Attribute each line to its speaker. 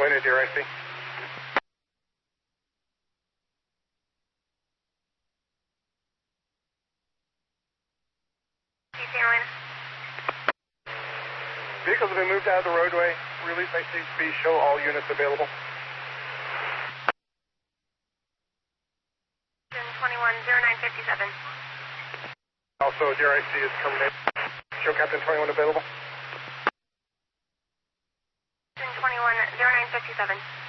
Speaker 1: Point at Deer IC. Vehicles have been moved out of the roadway. Release ICB, show all units available.
Speaker 2: 210957.
Speaker 1: Also, Deer IC is terminated. Show Captain 21 available.
Speaker 2: 210957.